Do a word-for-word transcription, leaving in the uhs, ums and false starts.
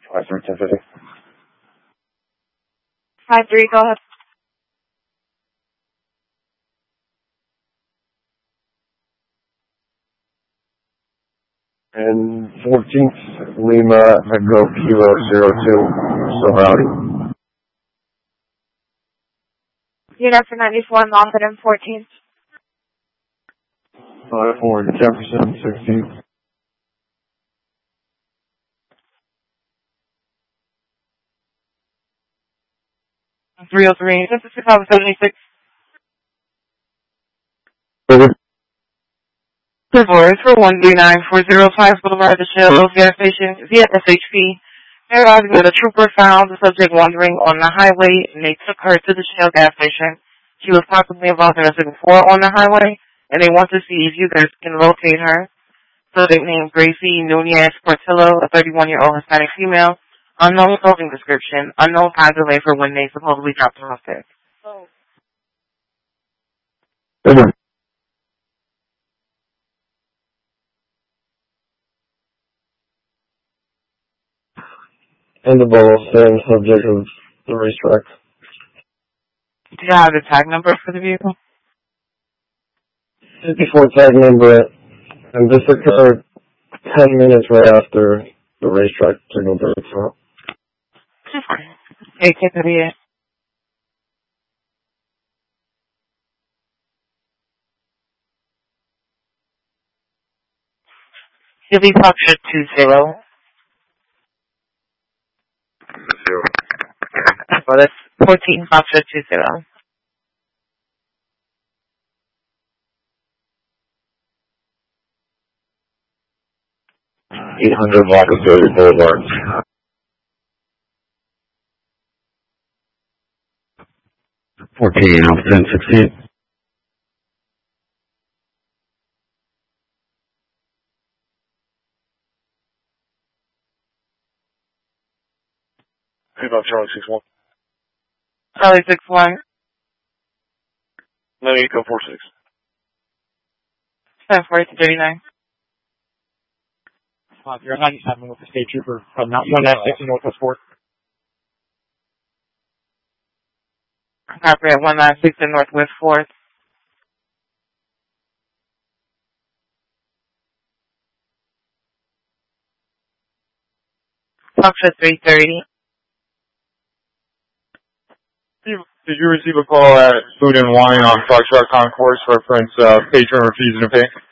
Five three ten fifty. Five three, go ahead. And fourteenth Lima Echo Kilo zero two. So howdy. Unit for ninety-four, Moffett and fourteenth. Five four Jefferson sixteenth. three oh three, this is Chicago seventy-six. Divorce for one three nine four zero five Boulevard, the Shell gas station via S H P. They're arriving that a trooper found the subject wandering on the highway, and they took her to the Shell gas station. She was possibly involved in a second four on the highway, and they want to see if you guys can locate her. So they named Gracie Nunez Portillo, a thirty-one-year-old Hispanic female. Unknown clothing description. Unknown time delay for when they supposedly dropped her off there. Oh. And the ball same subject of the racetrack. Do you have the tag number for the vehicle? fifty-four tag number, and this occurred ten minutes right after the racetrack signal breaks out. Hey, take the V A. You'll be Foxtrot two zero. Zero. Well, that's fourteen Foxtrot two zero. eight hundred Lockerbie Boulevard. fourteen off ten sixteen. Hey, about Charlie six one. Charlie six one. No, you go four six. seven four eight thirty-nine. Uh, you're ninety-seven with the state trooper from one nine six Northwest fourth. Copy at one nine six in Northwest fourth. Foxtrot three thirty. Did you receive a call at Food and Wine on Foxtrot Concourse reference uh, patron refusing to pay?